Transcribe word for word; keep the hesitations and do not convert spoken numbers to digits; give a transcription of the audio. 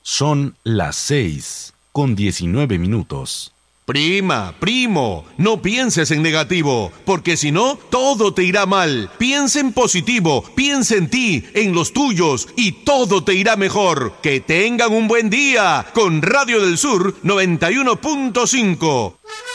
Son las seis con diecinueve minutos. Prima, primo, no pienses en negativo, porque si no, todo te irá mal. Piensa en positivo, piensa en ti, en los tuyos, y todo te irá mejor. Que tengan un buen día con Radio del Sur noventa y uno punto cinco.